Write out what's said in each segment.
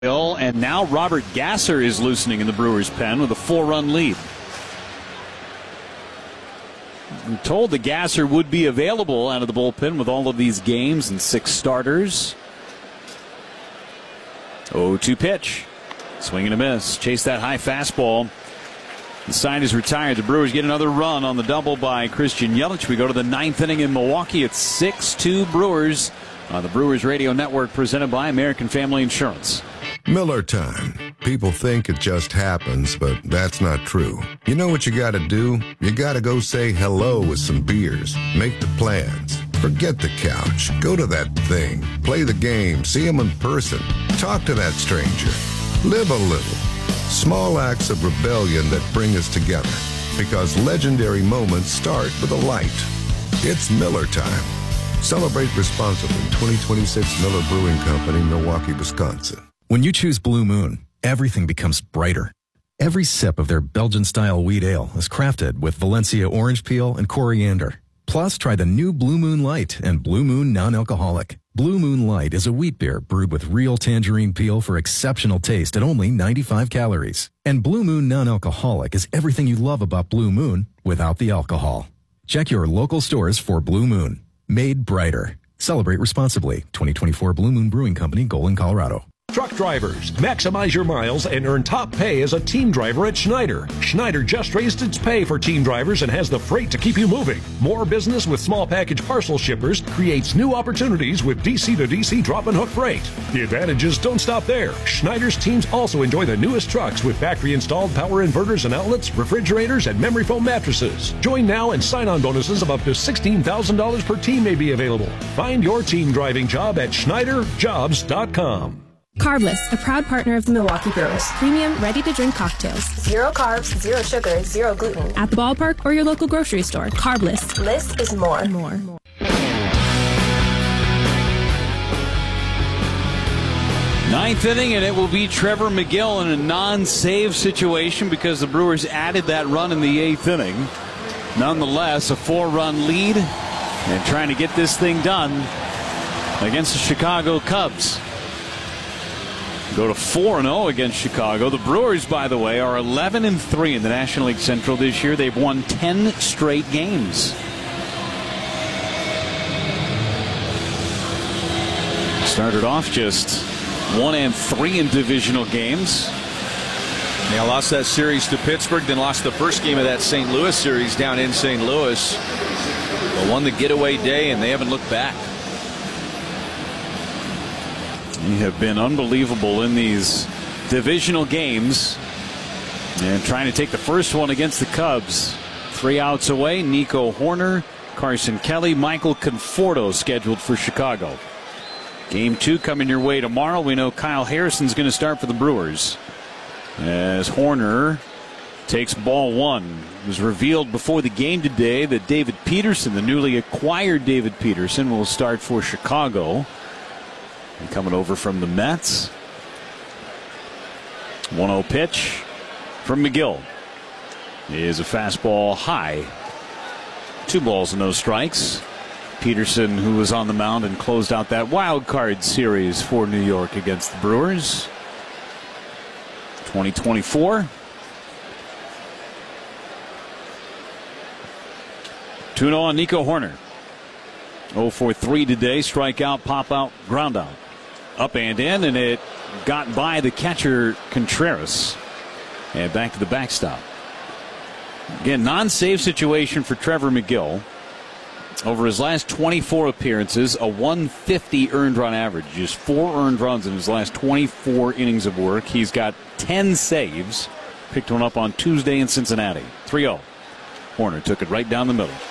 And now Robert Gasser is loosening in the Brewers' pen with a 4-run lead. I'm told the Gasser would be available out of the bullpen with all of these games and 6 starters. 0-2 pitch. Swing and a miss. Chase that high fastball. The side is retired. The Brewers get another run on the double by Christian Yelich. We go to the 9th inning in Milwaukee. It's 6-2 Brewers on the Brewers Radio Network, presented by American Family Insurance. Miller time. People think it just happens, but that's not true. You know what you gotta do? You gotta go say hello with some beers. Make the plans. Forget the couch. Go to that thing. Play the game. See them in person. Talk to that stranger. Live a little. Small acts of rebellion that bring us together. Because legendary moments start with a light. It's Miller time. Celebrate responsibly. 2026 Miller Brewing Company, Milwaukee, Wisconsin. When you choose Blue Moon, everything becomes brighter. Every sip of their Belgian-style wheat ale is crafted with Valencia orange peel and coriander. Plus, try the new Blue Moon Light and Blue Moon Non-Alcoholic. Blue Moon Light is a wheat beer brewed with real tangerine peel for exceptional taste at only 95 calories. And Blue Moon Non-Alcoholic is everything you love about Blue Moon without the alcohol. Check your local stores for Blue Moon. Made brighter. Celebrate responsibly. 2024 Blue Moon Brewing Company, Golden, Colorado. Truck drivers, maximize your miles and earn top pay as a team driver at Schneider. Schneider just raised its pay for team drivers and has the freight to keep you moving. More business with small package parcel shippers creates new opportunities with DC-to-DC drop and hook freight. The advantages don't stop there. Schneider's teams also enjoy the newest trucks with factory-installed power inverters and outlets, refrigerators, and memory foam mattresses. Join now and sign-on bonuses of up to $16,000 per team may be available. Find your team driving job at SchneiderJobs.com. Carbless, a proud partner of the Milwaukee Brewers. Premium, ready-to-drink cocktails. 0 carbs, 0 sugar, 0 gluten. At the ballpark or your local grocery store. Carbless. Less is more. More. Ninth inning, and it will be Trevor Megill in a non-save situation because the Brewers added that run in the 8th inning. Nonetheless, a 4-run lead and trying to get this thing done against the Chicago Cubs. Go to 4-0 against Chicago. The Brewers, by the way, are 11-3 in the National League Central this year. They've won 10 straight games. Started off just 1-3 in divisional games. They lost that series to Pittsburgh, then lost the first game of that St. Louis series down in St. Louis. But won the getaway day, and they haven't looked back. They have been unbelievable in these divisional games. And trying to take the first one against the Cubs. 3 outs away. Nico Hoerner, Carson Kelly, Michael Conforto scheduled for Chicago. Game 2 coming your way tomorrow. We know Kyle Harrison's going to start for the Brewers. As Hoerner takes ball 1. It was revealed before the game today that David Peterson, the newly acquired David Peterson, will start for Chicago. And coming over from the Mets. 1-0 pitch from Megill. Is a fastball high. 2 balls and no strikes. Peterson, who was on the mound and closed out that wild card series for New York against the Brewers. 2024. 2-0 on Nico Hoerner. 0-for-3 today. Strikeout, pop out, ground out. Up and in, and it got by the catcher Contreras. And back to the backstop. Again, non-save situation for Trevor Megill. Over his last 24 appearances, a 150 earned run average. Just 4 earned runs in his last 24 innings of work. He's got 10 saves. Picked one up on Tuesday in Cincinnati. 3-0. Hoerner took it right down the middle.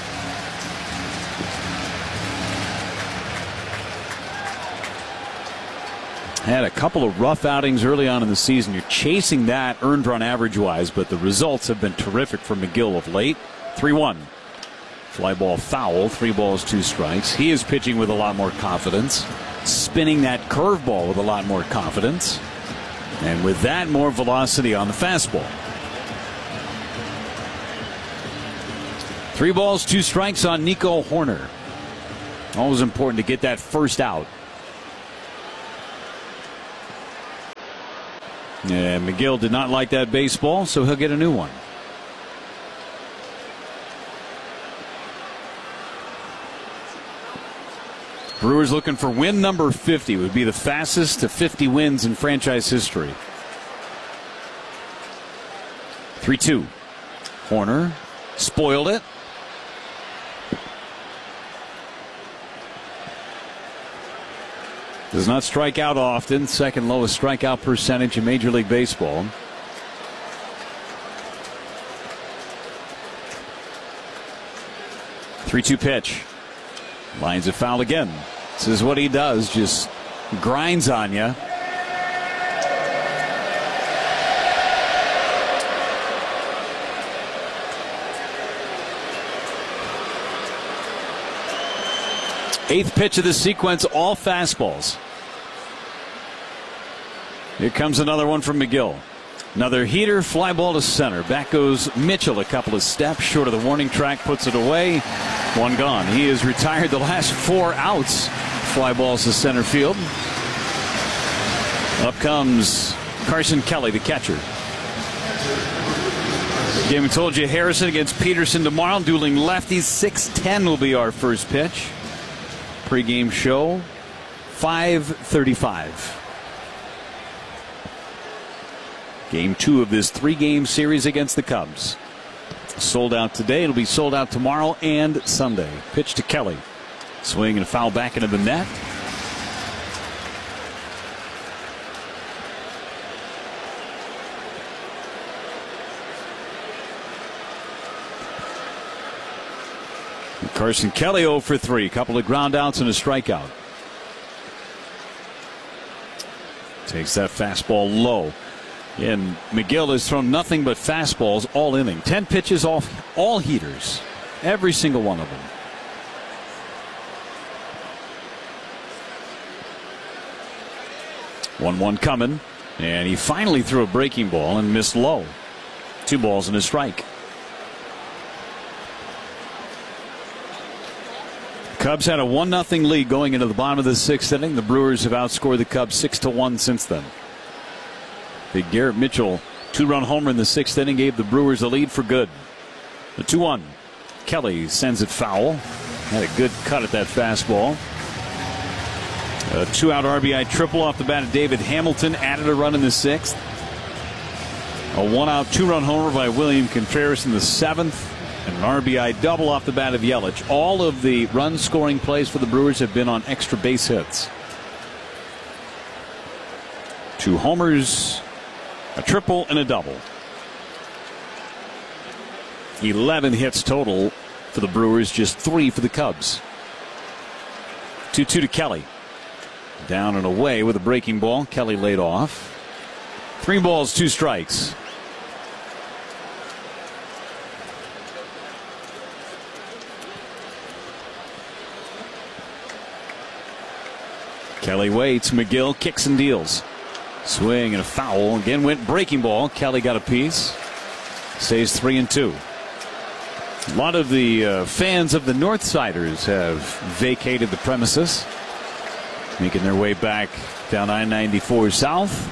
Had a couple of rough outings early on in the season. You're chasing that earned run average-wise, but the results have been terrific for Megill of late. 3-1. Fly ball foul, 3 balls, 2 strikes. He is pitching with a lot more confidence, spinning that curveball with a lot more confidence, and with that, more velocity on the fastball. 3 balls, 2 strikes on Nico Hoerner. Always important to get that first out. And McGill did not like that baseball, so he'll get a new one. Brewers looking for win number 50. Would be the fastest to 50 wins in franchise history. 3-2. Horner spoiled it. Does not strike out often. Second lowest strikeout percentage in Major League Baseball. Three-two pitch. Lines it foul again. This is what he does. Just grinds on you. Eighth pitch of the sequence, all fastballs. Here comes another one from McGill. Another heater, fly ball to center. Back goes Mitchell a couple of steps short of the warning track, puts it away. One gone. He has retired the last 4 outs. Fly balls to center field. Up comes Carson Kelly, the catcher. Again, we told you Harrison against Peterson tomorrow. Dueling lefties. 6:10 will be our first pitch. Pre-game show, 5:35. Game 2 of this 3-game series against the Cubs. Sold out today. It'll be sold out tomorrow and Sunday. Pitch to Kelly. Swing and foul back into the net. Carson Kelly 0 for 3. Couple of ground outs and a strikeout. Takes that fastball low. And McGill has thrown nothing but fastballs all inning. 10 pitches off, all heaters. Every single one of them. One coming. And he finally threw a breaking ball and missed low. 2 balls and a strike. Cubs had a 1-0 lead going into the bottom of the 6th inning. The Brewers have outscored the Cubs 6-1 since then. Big Garrett Mitchell 2-run homer in the 6th inning gave the Brewers a lead for good. The 2-1. Kelly sends it foul. Had a good cut at that fastball. A 2-out RBI triple off the bat of David Hamilton added a run in the 6th. A 1-out 2-run homer by William Contreras in the 7th. And an RBI double off the bat of Yelich. All of the run scoring plays for the Brewers have been on extra base hits. 2 homers, a triple, and a double. 11 hits total for the Brewers, just 3 for the Cubs. 2-2 to Kelly. Down and away with a breaking ball. Kelly laid off. 3 balls, 2 strikes. Kelly waits. McGill kicks and deals. Swing and a foul. Again went breaking ball. Kelly got a piece. Stays 3-2. A lot of the fans of the Northsiders have vacated the premises, making their way back down I-94 south.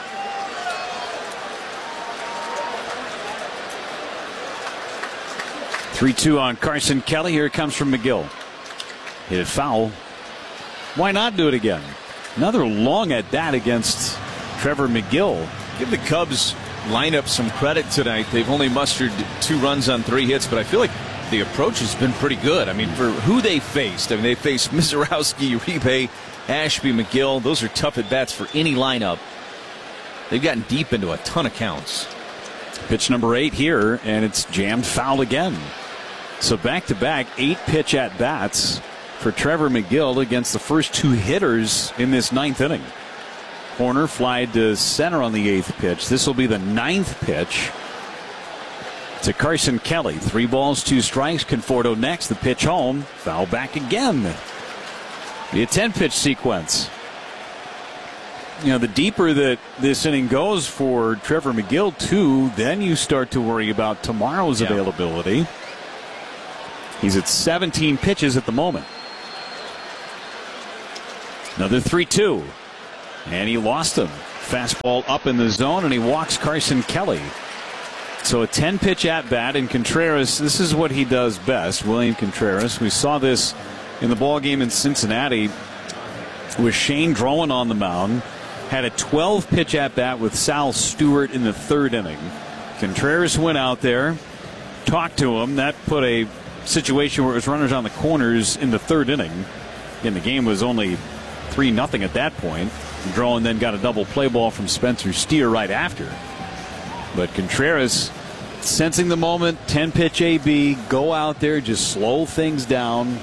Three-2 on Carson Kelly. Here it comes from McGill. Hit it foul. Why not do it again? Another long at bat against Trevor McGill. Give the Cubs lineup some credit tonight. They've only mustered 2 runs on 3 hits, but I feel like the approach has been pretty good. I mean, for who they faced. I mean, they faced Mizorowski, Uribe, Ashby, McGill. Those are tough at bats for any lineup. They've gotten deep into a ton of counts. Pitch number 8 here, and it's jammed foul again. So back-to-back 8-pitch at bats for Trevor McGill against the first 2 hitters in this 9th inning. Horner flied to center on the 8th pitch. This will be the 9th pitch to Carson Kelly. 3 balls, 2 strikes. Conforto next. The pitch home. Foul back again. The 10-pitch sequence. You know, the deeper that this inning goes for Trevor McGill, too, then you start to worry about tomorrow's availability. He's at 17 pitches at the moment. Another 3-2. And he lost him. Fastball up in the zone, and he walks Carson Kelly. So a 10-pitch at-bat, and Contreras, this is what he does best, William Contreras. We saw this in the ball game in Cincinnati with Shane Drowan on the mound. Had a 12-pitch at-bat with Sal Stewart in the third inning. Contreras went out there, talked to him. That put a situation where it was runners on the corners in the third inning. And the game was only 3-0 at that point. Drowan then got a double play ball from Spencer Steer right after. But Contreras, sensing the moment, 10-pitch AB, go out there, just slow things down.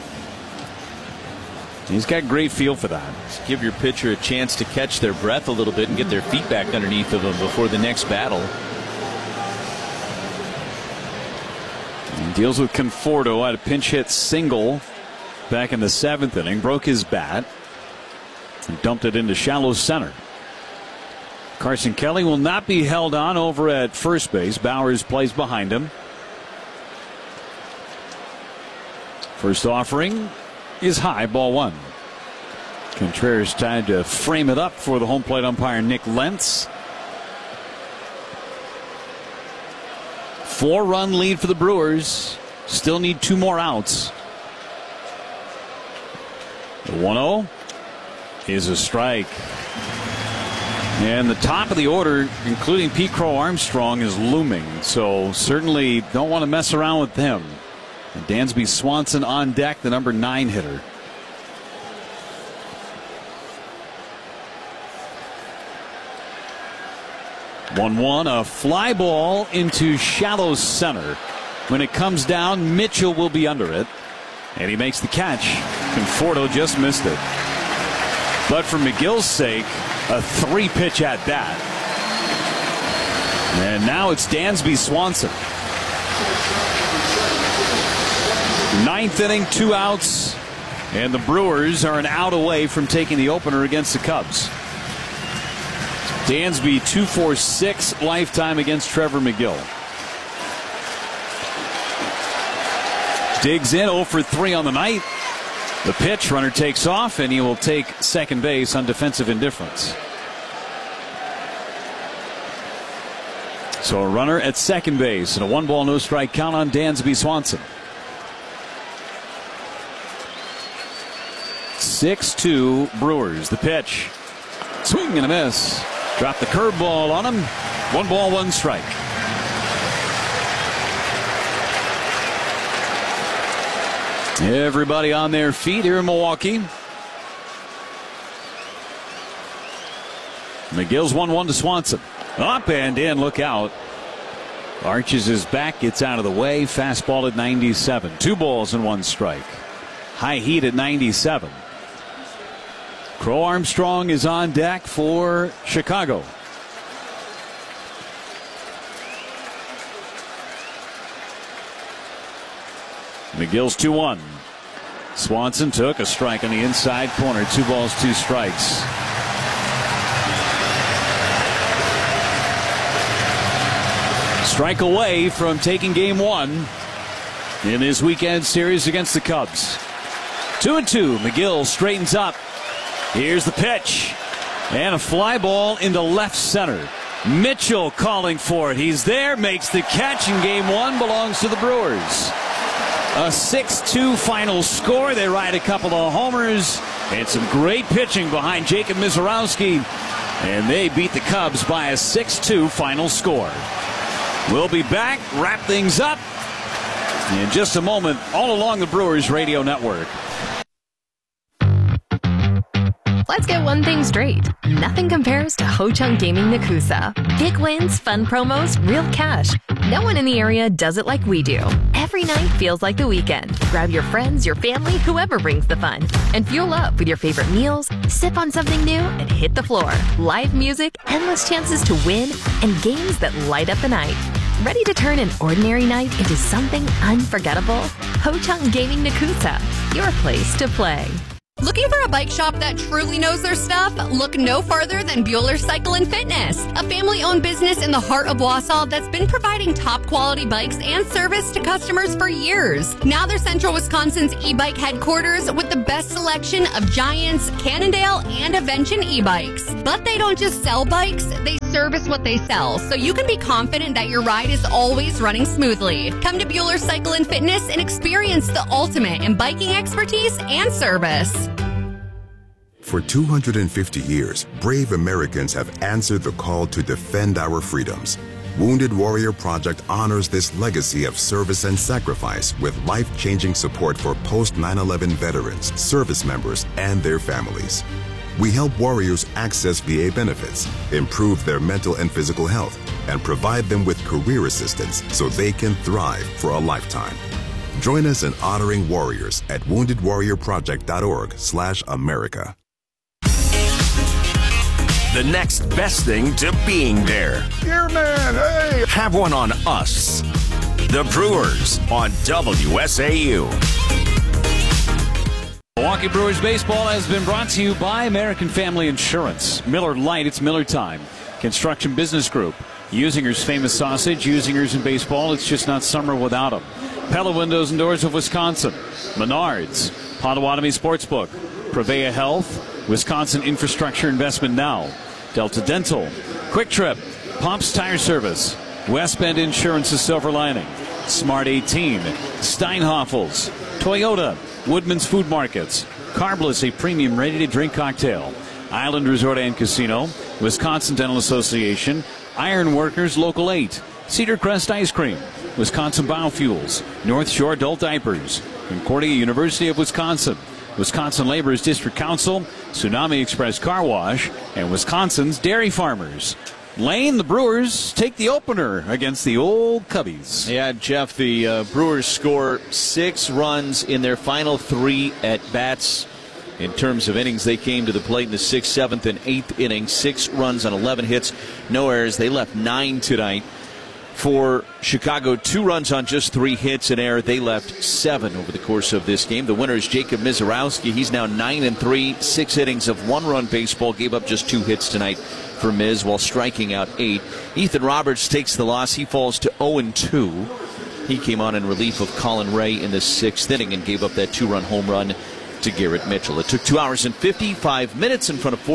He's got great feel for that. Just give your pitcher a chance to catch their breath a little bit and get their feet back underneath of them before the next battle. He deals with Conforto. Had a pinch hit single back in the 7th inning. Broke his bat and dumped it into shallow center. Carson Kelly will not be held on over at first base. Bowers plays behind him. First offering is high, ball 1. Contreras tried to frame it up for the home plate umpire Nick Lentz. 4-run lead for the Brewers. Still need 2 more outs. The 1-0 is a strike. And the top of the order, including Pete Crow Armstrong, is looming. So certainly don't want to mess around with them. And Dansby Swanson on deck, the number 9 hitter. One, a fly ball into shallow center. When it comes down, Mitchell will be under it. And he makes the catch. Conforto just missed it. But for McGill's sake, a 3-pitch at bat. And now it's Dansby Swanson. 9th inning, 2 outs. And the Brewers are an out away from taking the opener against the Cubs. Dansby 2-for-6 lifetime against Trevor McGill. Digs in 0-for-3 on the night. The pitch, runner takes off, and he will take second base on defensive indifference. So a runner at second base and a 1-ball, no-strike count on Dansby Swanson. 6-2 Brewers. The pitch. Swing and a miss. Dropped the curveball on him. 1-ball, 1 strike. Everybody on their feet here in Milwaukee. McGill's 1-1 to Swanson. Up and in, look out. Arches his back, gets out of the way. Fastball at 97. 2 balls and 1 strike. High heat at 97. Crow Armstrong is on deck for Chicago. McGill's 2-1. Swanson took a strike on the inside corner. 2 balls, 2 strikes. Strike away from taking game 1 in this weekend series against the Cubs. 2-2. McGill straightens up. Here's the pitch. And a fly ball into left center. Mitchell calling for it. He's there, makes the catch, and game 1 belongs to the Brewers. A 6-2 final score. They ride a couple of homers and some great pitching behind Jacob Misiorowski. And they beat the Cubs by a 6-2 final score. We'll be back, wrap things up in just a moment, all along the Brewers Radio Network. Let's get one thing straight. Nothing compares to Ho-Chunk Gaming Nakusa. Big wins, fun promos, real cash. No one in the area does it like we do. Every night feels like the weekend. Grab your friends, your family, whoever brings the fun. And fuel up with your favorite meals, sip on something new, and hit the floor. Live music, endless chances to win, and games that light up the night. Ready to turn an ordinary night into something unforgettable? Ho-Chunk Gaming Nakusa, your place to play. Looking for a bike shop that truly knows their stuff? Look no farther than Bueller Cycle and Fitness, a family-owned business in the heart of Wausau that's been providing top-quality bikes and service to customers for years. Now they're Central Wisconsin's e-bike headquarters with the best selection of Giants, Cannondale, and Avention e-bikes. But they don't just sell bikes, they service what they sell, so you can be confident that your ride is always running smoothly. Come to Bueller Cycle and Fitness and experience the ultimate in biking expertise and service. For 250 years, brave Americans have answered the call to defend our freedoms. Wounded Warrior Project honors this legacy of service and sacrifice with life-changing support for post-9/11 veterans, service members, and their families. We help warriors access VA benefits, improve their mental and physical health, and provide them with career assistance so they can thrive for a lifetime. Join us in honoring warriors at woundedwarriorproject.org/America. The next best thing to being there. Here, man, hey! Have one on us. The Brewers on WSAU. Milwaukee Brewers baseball has been brought to you by American Family Insurance. Miller Lite, it's Miller time. Construction Business Group. Usinger's famous sausage. Usingers in baseball, it's just not summer without them. Pella Windows and Doors of Wisconsin. Menards. Potawatomi Sportsbook. Prevea Health. Wisconsin Infrastructure Investment Now. Delta Dental. Quick Trip. Pops Tire Service. West Bend Insurance's Silver Lining. Smart 18. Steinhoffels. Toyota. Woodman's Food Markets. Carbliss, a premium ready-to-drink cocktail. Island Resort and Casino. Wisconsin Dental Association. Iron Workers Local 8. Cedar Crest Ice Cream. Wisconsin Biofuels. North Shore Adult Diapers. Concordia University of Wisconsin. Wisconsin Laborers District Council, Tsunami Express Car Wash, and Wisconsin's Dairy Farmers. Lane, the Brewers take the opener against the old Cubbies. Yeah, Jeff, the Brewers score 6 runs in their final 3 at-bats. In terms of innings, they came to the plate in the 6th, 7th, and 8th innings. 6 runs on 11 hits, no errors. They left 9 tonight. For Chicago, 2 runs on just 3 hits and error. They left 7 over the course of this game. The winner is Jacob Mizorowski. He's now 9-3, 6 innings of 1-run baseball. Gave up just 2 hits tonight for Miz while striking out 8. Ethan Roberts takes the loss. He falls to 0-2. He came on in relief of Colin Ray in the 6th inning and gave up that 2-run home run to Garrett Mitchell. It took 2 hours and 55 minutes in front of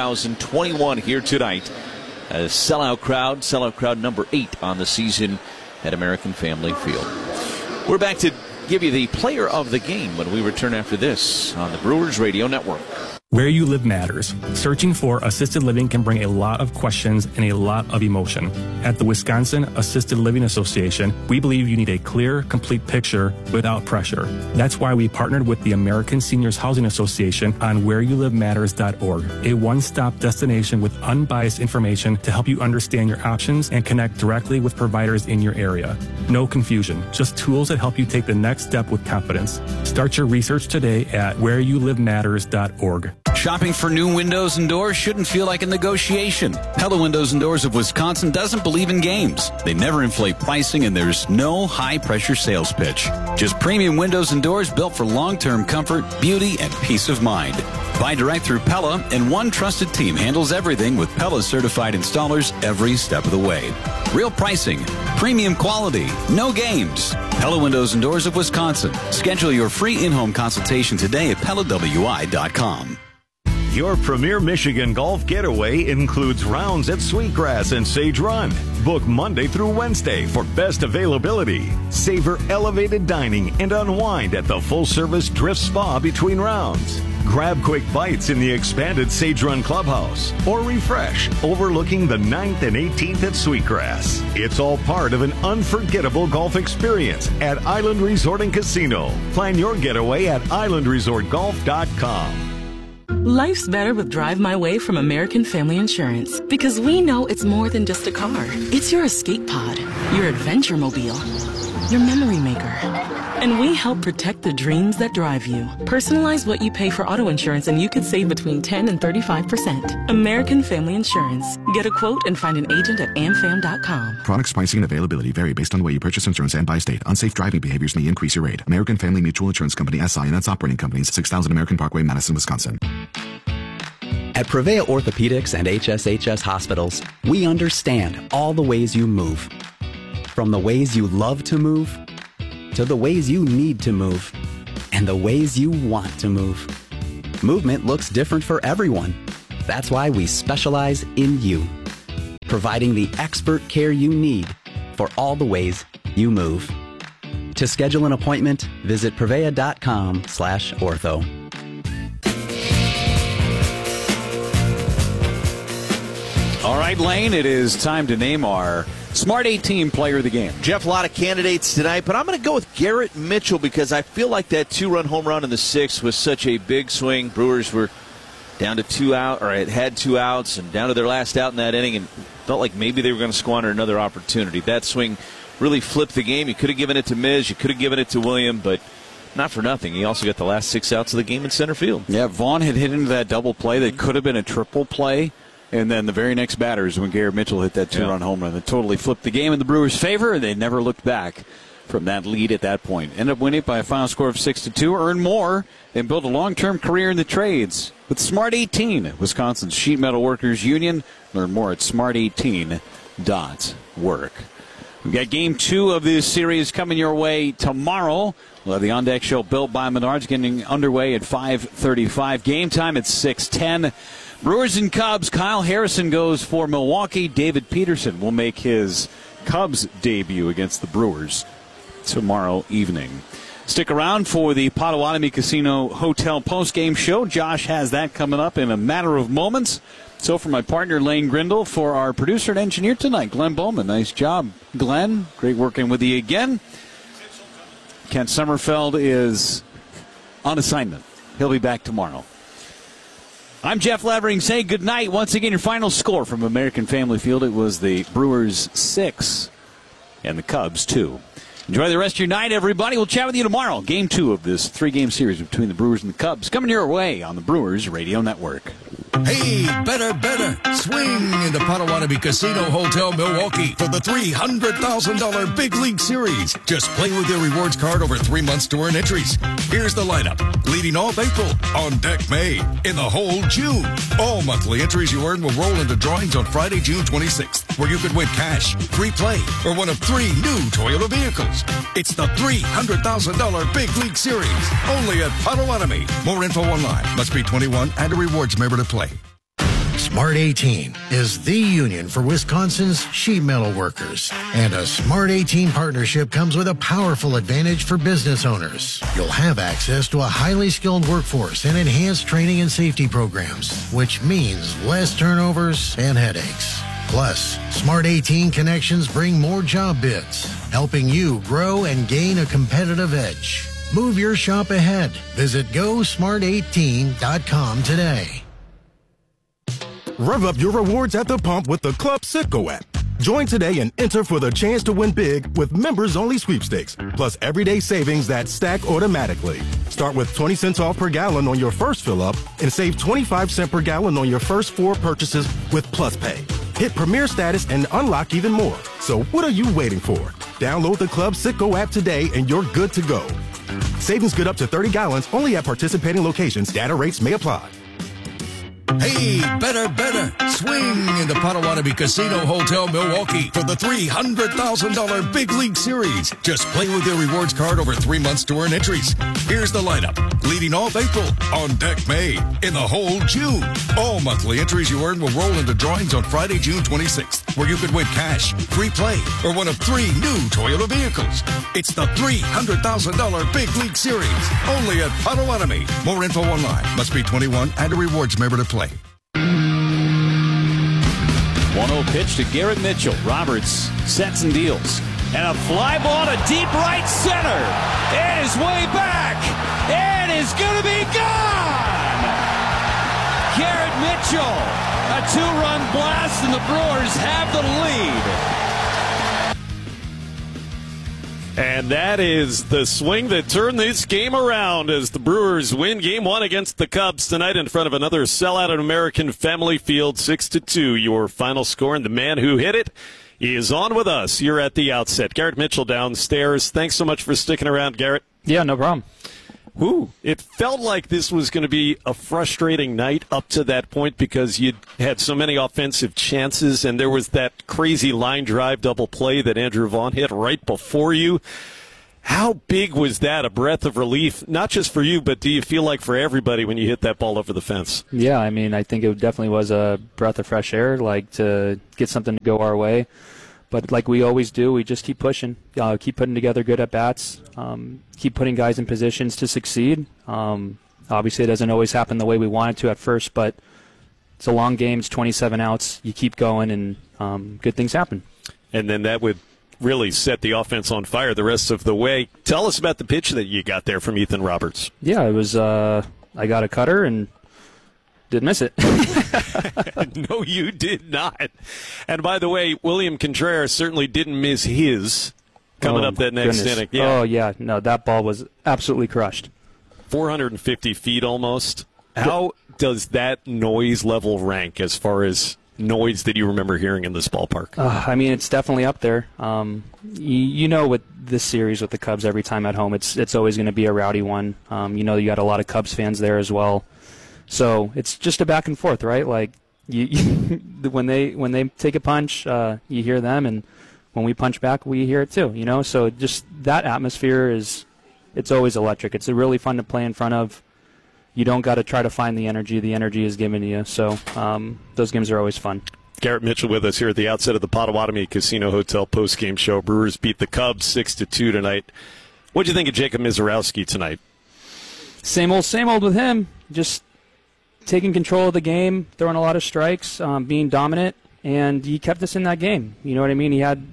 41,021 here tonight. A sellout crowd number 8 on the season at American Family Field. We're back to give you the player of the game when we return after this on the Brewers Radio Network. Where you live matters. Searching for assisted living can bring a lot of questions and a lot of emotion. At the Wisconsin Assisted Living Association, we believe you need a clear, complete picture without pressure. That's why we partnered with the American Seniors Housing Association on whereyoulivematters.org, a one-stop destination with unbiased information to help you understand your options and connect directly with providers in your area. No confusion, just tools that help you take the next step with confidence. Start your research today at whereyoulivematters.org. Shopping for new windows and doors shouldn't feel like a negotiation. Pella Windows and Doors of Wisconsin doesn't believe in games. They never inflate pricing, and there's no high-pressure sales pitch. Just premium windows and doors built for long-term comfort, beauty, and peace of mind. Buy direct through Pella, and one trusted team handles everything with Pella certified installers every step of the way. Real pricing, premium quality, no games. Pella Windows and Doors of Wisconsin. Schedule your free in-home consultation today at PellaWI.com. Your premier Michigan golf getaway includes rounds at Sweetgrass and Sage Run. Book Monday through Wednesday for best availability. Savor elevated dining and unwind at the full-service Drift Spa between rounds. Grab quick bites in the expanded Sage Run Clubhouse or refresh overlooking the 9th and 18th at Sweetgrass. It's all part of an unforgettable golf experience at Island Resort and Casino. Plan your getaway at islandresortgolf.com. Life's better with Drive My Way from American Family Insurance, because we know it's more than just a car. It's your escape pod, your adventure mobile, your memory maker. And we help protect the dreams that drive you. Personalize what you pay for auto insurance and you could save between 10 and 35%. American Family Insurance. Get a quote and find an agent at amfam.com. Products, pricing, and availability vary based on the way you purchase insurance and by state. Unsafe driving behaviors may increase your rate. American Family Mutual Insurance Company, SI, and its operating companies, 6000 American Parkway, Madison, Wisconsin. At Prevea Orthopedics and HSHS Hospitals, we understand all the ways you move. From the ways you love to move, to the ways you need to move, and the ways you want to move. Movement looks different for everyone. That's why we specialize in you, providing the expert care you need for all the ways you move. To schedule an appointment, visit prevea.com/ortho. All right, Lane, it is time to name our Smart 18 player of the game. Jeff, a lot of candidates tonight, but I'm going to go with Garrett Mitchell because I feel like that 2-run home run in the 6th was such a big swing. Brewers were down to 2 out, or had 2 outs, and down to their last out in that inning, and felt like maybe they were going to squander another opportunity. That swing really flipped the game. You could have given it to Miz, you could have given it to William, but not for nothing. He also got the last 6 outs of the game in center field. Yeah, Vaughn had hit into that double play that could have been a triple play. And then the very next batter is when Garrett Mitchell hit that 2-run home run that totally flipped the game in the Brewers' favor, and they never looked back from that lead at that point. Ended up winning it by a final score of 6-2, earned more, and built a long-term career in the trades with Smart 18, Wisconsin's Sheet Metal Workers Union. Learn more at smart18.work. We've got Game 2 of this series coming your way tomorrow. We'll have the On Deck Show built by Menards getting underway at 5:35. Game time at 6:10. Brewers and Cubs, Kyle Harrison goes for Milwaukee. David Peterson will make his Cubs debut against the Brewers tomorrow evening. Stick around for the Potawatomi Casino Hotel postgame show. Josh has that coming up in a matter of moments. So for my partner, Lane Grindle, for our producer and engineer tonight, Glenn Bowman. Nice job, Glenn. Great working with you again. Kent Sommerfeld is on assignment. He'll be back tomorrow. I'm Jeff Levering saying good night. Once again, your final score from American Family Field. It was the Brewers 6 and the Cubs 2. Enjoy the rest of your night, everybody. We'll chat with you tomorrow. Game 2 of this 3-game series between the Brewers and the Cubs coming your way on the Brewers Radio Network. Hey, better. Swing into Potawatomi Casino Hotel Milwaukee for the $300,000 Big League Series. Just play with your rewards card over 3 months to earn entries. Here's the lineup. Leading off April, on deck May, in the hole June. All monthly entries you earn will roll into drawings on Friday, June 26th, where you could win cash, free play, or one of 3 new Toyota vehicles. It's the $300,000 Big League Series, only at Potawatomi. More info online. Must be 21 and a rewards member to play. Smart 18 is the union for Wisconsin's sheet metal workers. And a Smart 18 partnership comes with a powerful advantage for business owners. You'll have access to a highly skilled workforce and enhanced training and safety programs, which means less turnovers and headaches. Plus, Smart 18 connections bring more job bids, helping you grow and gain a competitive edge. Move your shop ahead. Visit GoSmart18.com today. Rev up your rewards at the pump with the Club Citgo app. Join today and enter for the chance to win big with members-only sweepstakes, plus everyday savings that stack automatically. Start with 20 cents off per gallon on your first fill-up and save 25 cents per gallon on your first 4 purchases with Plus Pay. Hit Premier status and unlock even more. So what are you waiting for? Download the Club Citgo app today and you're good to go. Savings good up to 30 gallons only at participating locations. Data rates may apply. Hey, better. Swing into Potawatomi Casino Hotel Milwaukee for the $300,000 Big League Series. Just play with your rewards card over 3 months to earn entries. Here's the lineup. Leading off April, on deck May, in the hole June. All monthly entries you earn will roll into drawings on Friday, June 26th, where you could win cash, free play, or one of 3 new Toyota vehicles. It's the $300,000 Big League Series, only at Potawatomi. More info online. Must be 21 and a rewards member to play. 1-0 pitch to Garrett Mitchell. Roberts sets and deals. And a fly ball to deep right center. It is way back. It is going to be gone. Garrett Mitchell. A 2-run blast, and the Brewers have the lead. And that is the swing that turned this game around as the Brewers win Game 1 against the Cubs tonight in front of another sellout at American Family Field, 6-2. Your final score, and the man who hit it is on with us here at the outset. Garrett Mitchell downstairs. Thanks so much for sticking around, Garrett. Yeah, no problem. Whew. It felt like this was going to be a frustrating night up to that point because you'd had so many offensive chances, and there was that crazy line drive double play that Andrew Vaughn hit right before you. How big was that a breath of relief, not just for you, but do you feel like for everybody when you hit that ball over the fence? Yeah, I mean, I think it definitely was a breath of fresh air, like to get something to go our way. But like we always do, we just keep pushing, keep putting together good at-bats, keep putting guys in positions to succeed. Obviously, it doesn't always happen the way we want it to at first, but it's a long game. It's 27 outs. You keep going, and good things happen. And then that would really set the offense on fire the rest of the way. Tell us about the pitch that you got there from Ethan Roberts. Yeah, it was I got a cutter and didn't miss it. No, you did not. And by the way, William Contreras certainly didn't miss his coming up that next inning. Yeah. Oh, yeah. No, that ball was absolutely crushed. 450 feet almost. How does that noise level rank as far as noise that you remember hearing in this ballpark? I mean, it's definitely up there. You know, with this series with the Cubs, every time at home, it's always going to be a rowdy one. You know, you got a lot of Cubs fans there as well. So it's just a back and forth, right? Like when they take a punch, you hear them, and when we punch back, we hear it too. You know, so just that atmosphere it's always electric. It's really fun to play in front of. You don't got to try to find the energy. The energy is given to you. So those games are always fun. Garrett Mitchell with us here at the outset of the Potawatomi Casino Hotel postgame show. Brewers beat the Cubs 6-2 tonight. What do you think of Jacob Misiorowski tonight? Same old with him. Just taking control of the game, throwing a lot of strikes, being dominant, and he kept us in that game. You know what I mean? He had,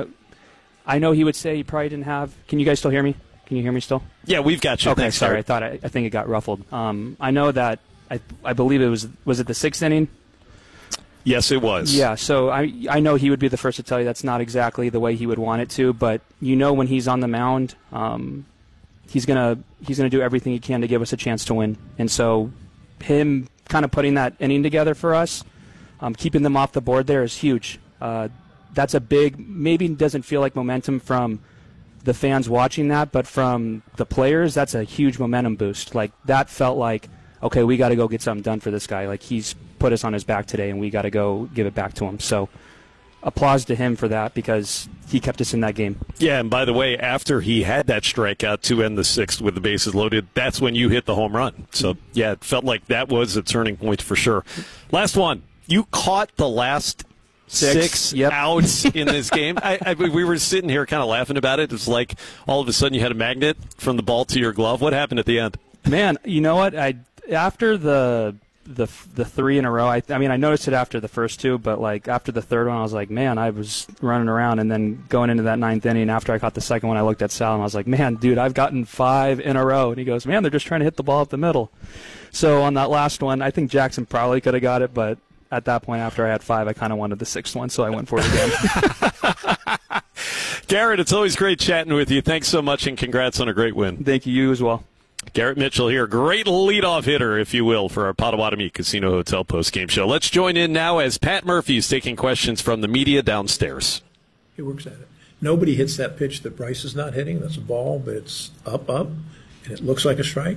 I know he would say he probably didn't have. Can you guys still hear me? Can you hear me still? Yeah, we've got you. Okay, Thanks, sorry. I think it got ruffled. I know that I believe it was it the 6th inning? Yes, it was. Yeah, so I know he would be the first to tell you that's not exactly the way he would want it to, but when he's on the mound, he's gonna do everything he can to give us a chance to win. And so him kind of putting that inning together for us, keeping them off the board there is huge. That's a big, maybe doesn't feel like momentum from the fans watching that, but from the players, that's a huge momentum boost. Like, that felt like, okay, we got to go get something done for this guy. Like, he's put us on his back today, and we got to go give it back to him. So applause to him for that because he kept us in that game. Yeah, and by the way, after he had that strikeout to end the 6th with the bases loaded, that's when you hit the home run. So, yeah, it felt like that was a turning point for sure. Last one. You caught the last six outs in this game. We were sitting here kind of laughing about it. It was like all of a sudden you had a magnet from the ball to your glove. What happened at the end? Man, you know what? After the 3 in a row, I mean, I noticed it after the first 2, but like after the 3rd one, I was like, man, I was running around. And then going into that 9th inning, after I caught the 2nd one, I looked at Sal and I was like, man, dude, I've gotten 5 in a row. And he goes, man, they're just trying to hit the ball up the middle. So on that last one, I think Jackson probably could have got it, but at that point, after I had 5, I kind of wanted the 6th one, so I went for it again. Garrett, it's always great chatting with you. Thanks so much, and congrats on a great win. Thank you as well. Garrett Mitchell here, great leadoff hitter, if you will, for our Potawatomi Casino Hotel postgame show. Let's join in now as Pat Murphy is taking questions from the media downstairs. He works at it. Nobody hits that pitch that Bryce is not hitting. That's a ball, but it's up, and it looks like a strike.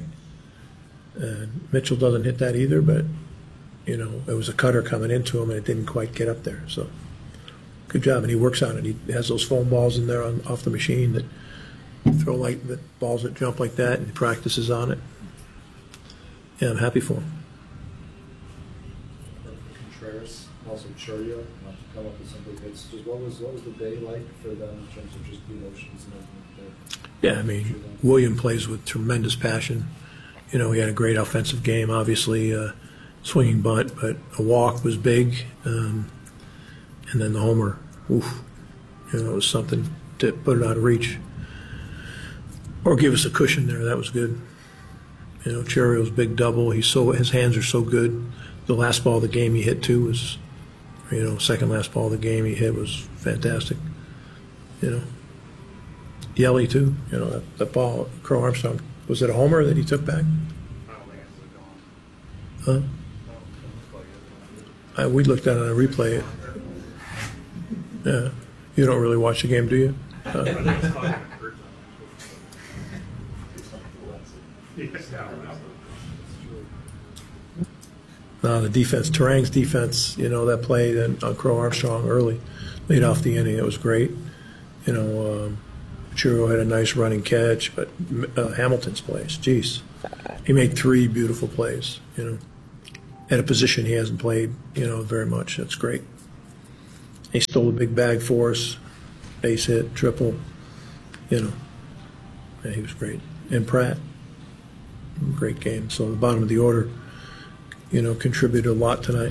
And Mitchell doesn't hit that either, but it was a cutter coming into him, and it didn't quite get up there. So, good job, and he works on it. He has those foam balls in there off the machine that throw the balls that jump like that, and he practices on it. Yeah, I'm happy for him. Contreras, also Churio, not to come up with some big hits. Just what was the day like for them in terms of just the emotions and everything there? Yeah, I mean, William plays with tremendous passion. He had a great offensive game, obviously. Swinging bunt, but a walk was big, and then the homer, oof, it was something to put it out of reach or give us a cushion there. That was good. Cherrio's big double. His hands are so good. the last ball of the game he hit too was, second last ball of the game he hit was fantastic. Yelly too. That ball, Crow Armstrong, was it a homer that he took back? Huh? We looked at it on a replay. Yeah. You don't really watch the game, do you? No, the defense, Turang's defense, that play on Crow Armstrong early, lead off the inning, it was great. Churro had a nice running catch, but Hamilton's plays, geez. He made 3 beautiful plays, at a position he hasn't played, very much. That's great. He stole a big bag for us, base hit, triple, Yeah, he was great. And Pratt, great game. So the bottom of the order, contributed a lot tonight.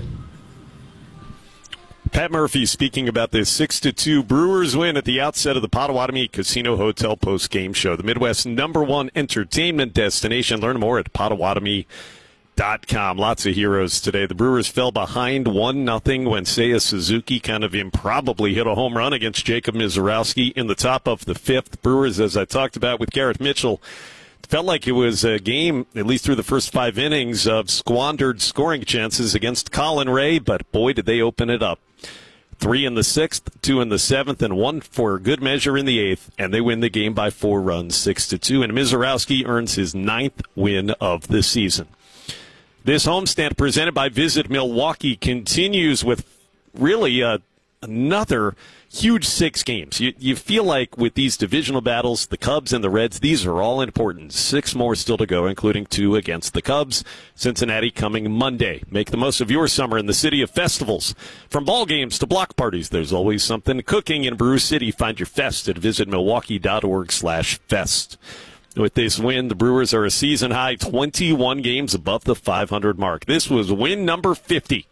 Pat Murphy speaking about this 6-2 Brewers win at the outset of the Potawatomi Casino Hotel post-game show. The Midwest's #1 entertainment destination. Learn more at Potawatomi.com. Lots of heroes today. The Brewers fell behind 1-0 when Seiya Suzuki kind of improbably hit a home run against Jacob Misiorowski in the top of the 5th. Brewers, as I talked about with Garrett Mitchell, felt like it was a game, at least through the first 5 innings, of squandered scoring chances against Colin Ray, but boy, did they open it up. 3 in the 6th, 2 in the 7th, and 1 for good measure in the 8th, and they win the game by 4 runs, 6-2, and Misiorowski earns his 9th win of the season. This homestand presented by Visit Milwaukee continues with really another huge 6 games. You feel like with these divisional battles, the Cubs and the Reds, these are all important. 6 more still to go, including 2 against the Cubs. Cincinnati coming Monday. Make the most of your summer in the city of festivals. From ball games to block parties, there's always something cooking in Brew City. Find your fest at visitmilwaukee.org/fest. With this win, the Brewers are a season-high 21 games above the 500 mark. This was win number 50.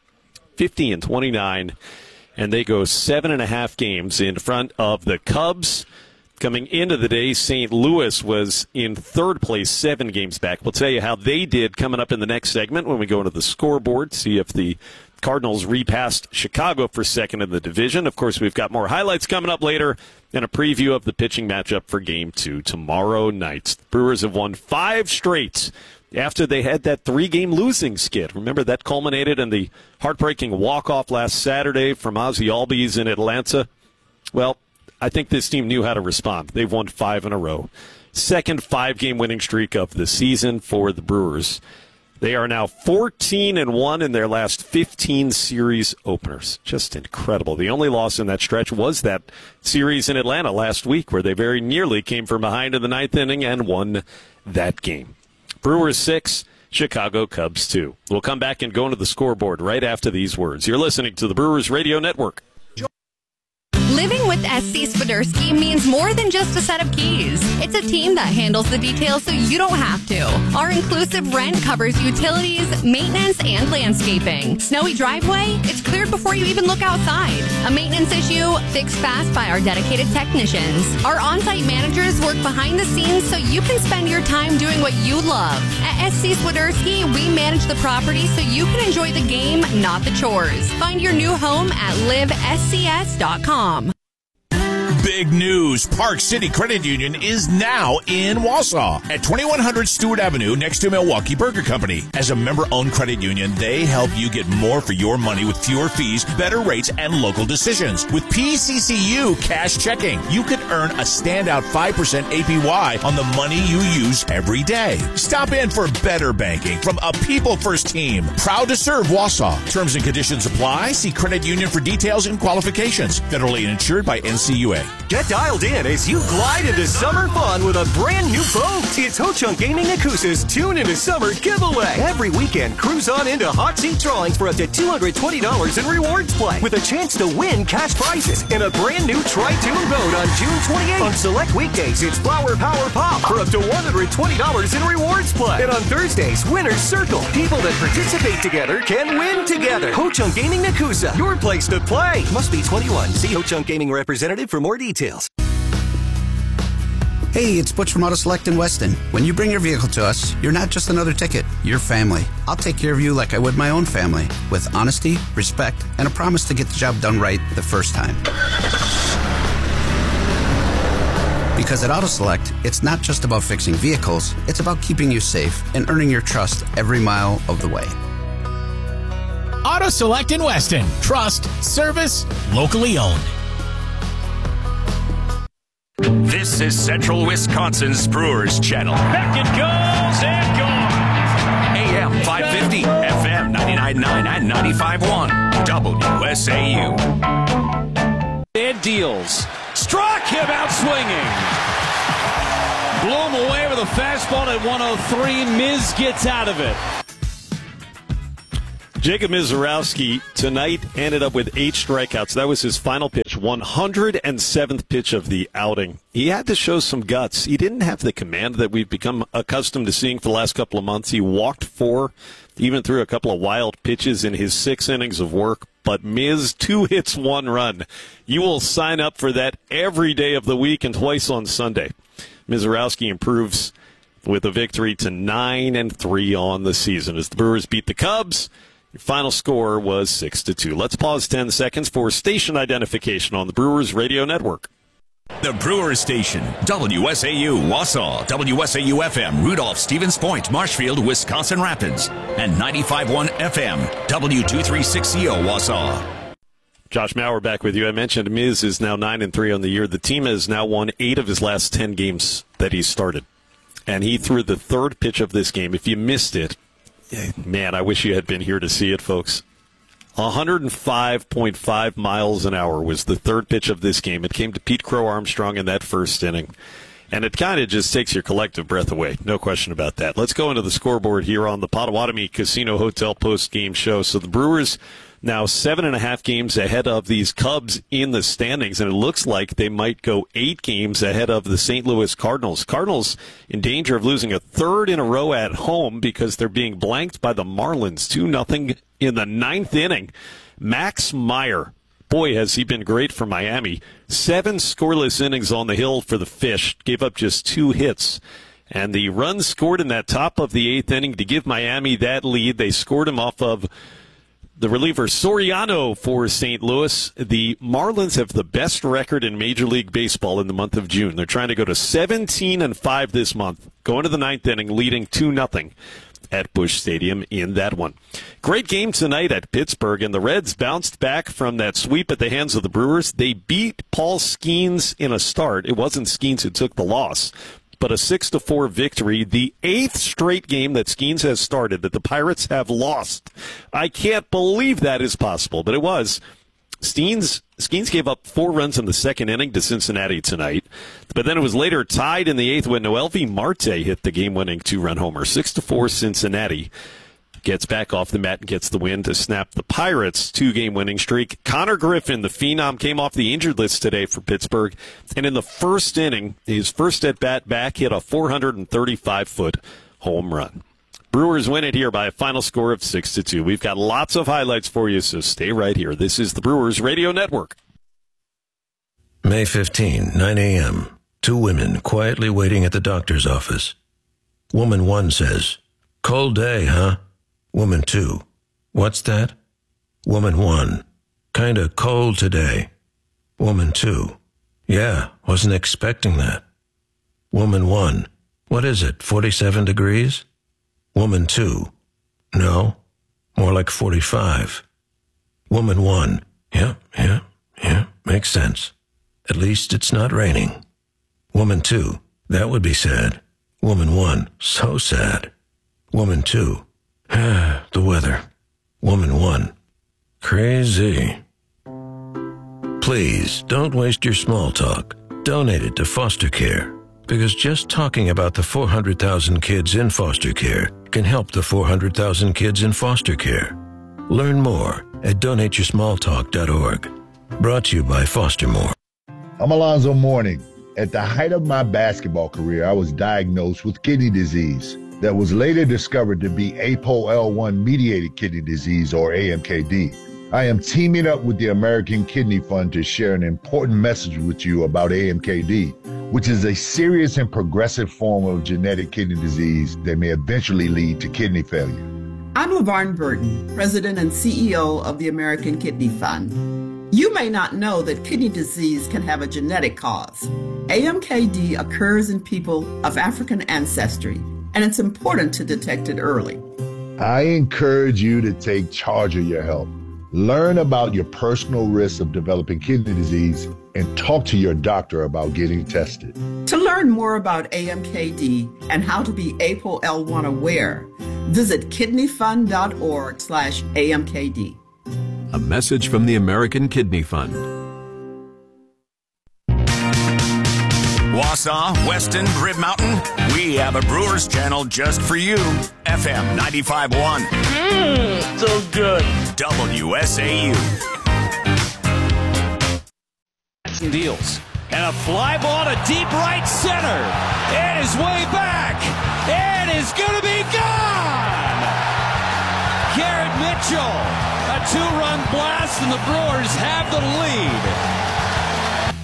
50-29. And they go 7.5 games in front of the Cubs. Coming into the day, St. Louis was in 3rd place, 7 games back. We'll tell you how they did coming up in the next segment when we go into the scoreboard, see if the Cardinals repassed Chicago for 2nd in the division. Of course, we've got more highlights coming up later and a preview of the pitching matchup for Game 2 tomorrow night. The Brewers have won 5 straight after they had that 3-game losing skid. Remember, that culminated in the heartbreaking walk-off last Saturday from Ozzie Albies in Atlanta? Well, I think this team knew how to respond. They've won 5 in a row. 2nd 5-game winning streak of the season for the Brewers. They are now 14-1 in their last 15 series openers. Just incredible. The only loss in that stretch was that series in Atlanta last week, where they very nearly came from behind in the 9th inning and won that game. Brewers 6, Chicago Cubs 2. We'll come back and go into the scoreboard right after these words. You're listening to the Brewers Radio Network. Living with SC Swiderski means more than just a set of keys. It's a team that handles the details so you don't have to. Our inclusive rent covers utilities, maintenance, and landscaping. Snowy driveway? It's cleared before you even look outside. A maintenance issue? Fixed fast by our dedicated technicians. Our on-site managers work behind the scenes so you can spend your time doing what you love. At SC Swiderski, we manage the property so you can enjoy the game, not the chores. Find your new home at livescs.com. Big news. Park City Credit Union is now in Wausau at 2100 Stewart Avenue next to Milwaukee Burger Company. As a member-owned credit union, they help you get more for your money with fewer fees, better rates, and local decisions. With PCCU Cash Checking, you could earn a standout 5% APY on the money you use every day. Stop in for better banking from a people-first team. Proud to serve Wausau. Terms and conditions apply. See credit union for details and qualifications. Federally insured by NCUA. Get dialed in as you glide into summer fun with a brand new boat. It's Ho-Chunk Gaming Nakusa's Tune into Summer giveaway. Every weekend, cruise on into hot seat drawings for up to $220 in rewards play with a chance to win cash prizes in a brand new Tri-Tune boat on June 28th. On select weekdays, it's Flower Power Pop for up to $120 in rewards play. And on Thursdays, Winner's Circle. People that participate together can win together. Ho-Chunk Gaming Nakusa, your place to play. Must be 21. See Ho-Chunk Gaming representative for more details. Hey, it's Butch from Auto Select in Weston. When you bring your vehicle to us, you're not just another ticket, you're family. I'll take care of you like I would my own family, with honesty, respect, and a promise to get the job done right the first time. Because at Auto Select, it's not just about fixing vehicles, it's about keeping you safe and earning your trust every mile of the way. Auto Select in Weston. Trust, service, locally owned. This is Central Wisconsin's Brewers Channel. Back it goes and gone. AM 550, FM 99.9 and 95.1. WSAU. And deals. Struck him out swinging. Blew him away with a fastball at 103. Miz gets out of it. Jacob Misiorowski tonight ended up with 8 strikeouts. That was his final pitch, 107th pitch of the outing. He had to show some guts. He didn't have the command that we've become accustomed to seeing for the last couple of months. He walked 4, even threw a couple of wild pitches in his 6 innings of work. But Miz, 2 hits, 1 run. You will sign up for that every day of the week and twice on Sunday. Misiorowski improves with a victory to 9-3 on the season as the Brewers beat the Cubs. Your final score was 6-2. Let's pause 10 seconds for station identification on the Brewers Radio Network. The Brewers Station, WSAU Wausau, WSAU-FM, Rudolph, Stevens Point, Marshfield, Wisconsin Rapids, and 95.1 FM, W236CO Wausau. Josh Mauer back with you. I mentioned Miz is now 9-3 on the year. The team has now won 8 of his last 10 games that he started. And he threw the 3rd pitch of this game. If you missed it, man, I wish you had been here to see it, folks. 105.5 miles an hour was the 3rd pitch of this game. It came to Pete Crow Armstrong in that 1st inning. And it kind of just takes your collective breath away. No question about that. Let's go into the scoreboard here on the Potawatomi Casino Hotel post-game show. So the Brewers now 7.5 games ahead of these Cubs in the standings, and it looks like they might go 8 games ahead of the St. Louis Cardinals. Cardinals in danger of losing a 3rd in a row at home because they're being blanked by the Marlins 2-0 in the 9th inning. Max Meyer, boy, has he been great for Miami. 7 scoreless innings on the hill for the Fish, gave up just 2 hits. And the runs scored in that top of the 8th inning to give Miami that lead. They scored him off of the reliever Soriano for St. Louis. The Marlins have the best record in Major League Baseball in the month of June. They're trying to go to 17-5 this month, going to the 9th inning, leading 2-0 at Busch Stadium in that one. Great game tonight at Pittsburgh, and the Reds bounced back from that sweep at the hands of the Brewers. They beat Paul Skeens in a start. It wasn't Skeens who took the loss, but a 6-4 victory, the 8th straight game that Skeens has started that the Pirates have lost. I can't believe that is possible, but it was. Skeens gave up 4 runs in the 2nd inning to Cincinnati tonight, but then it was later tied in the 8th when Noelvi Marte hit the game-winning 2-run homer. 6-4 Cincinnati gets back off the mat and gets the win to snap the Pirates' 2-game winning streak. Connor Griffin, the phenom, came off the injured list today for Pittsburgh, and in the 1st inning, his first at-bat back, hit a 435-foot home run. Brewers win it here by a final score of 6-2. We've got lots of highlights for you, so stay right here. This is the Brewers Radio Network. May 15, 9 a.m. 2 women quietly waiting at the doctor's office. Woman 1 says, "Cold day, huh?" Woman 2, "What's that?" Woman 1, "Kinda cold today." Woman 2, "Yeah, wasn't expecting that." Woman 1, "What is it, 47 degrees?" Woman 2, "No, more like 45. Woman 1, yeah, makes sense. At least it's not raining." Woman 2, "That would be sad." Woman 1, "So sad." Woman 2, "The weather." Woman 1, "Crazy." Please, don't waste your small talk. Donate it to foster care. Because just talking about the 400,000 kids in foster care can help the 400,000 kids in foster care. Learn more at donateyoursmalltalk.org. Brought to you by Foster More. I'm Alonzo Mourning. At the height of my basketball career, I was diagnosed with kidney disease that was later discovered to be APOL1-mediated kidney disease, or AMKD. I am teaming up with the American Kidney Fund to share an important message with you about AMKD. which is a serious and progressive form of genetic kidney disease that may eventually lead to kidney failure. I'm LaVarn Burton, President and CEO of the American Kidney Fund. You may not know that kidney disease can have a genetic cause. AMKD occurs in people of African ancestry, and it's important to detect it early. I encourage you to take charge of your health. Learn about your personal risks of developing kidney disease and talk to your doctor about getting tested. To learn more about AMKD and how to be APOL1 aware, visit kidneyfund.org/AMKD. A message from the American Kidney Fund. Wausau, Weston, Rib Mountain, we have a Brewers channel just for you. FM 95.1. So good. WSAU. Deals. And a fly ball to deep right center. It is way back. It is going to be gone. Garrett Mitchell. A 2-run blast, and the Brewers have the lead.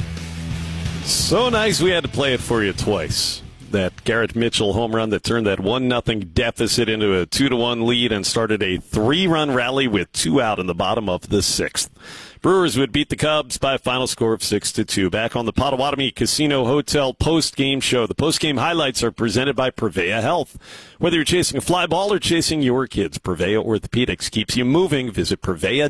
So nice we had to play it for you twice. That Garrett Mitchell home run that turned that 1-0 deficit into a 2-1 lead and started a 3-run rally with 2 out in the bottom of the 6th. Brewers would beat the Cubs by a final score of 6-2. Back on the Potawatomi Casino Hotel post-game show. The post-game highlights are presented by Prevea Health. Whether you're chasing a fly ball or chasing your kids, Prevea Orthopedics keeps you moving. Visit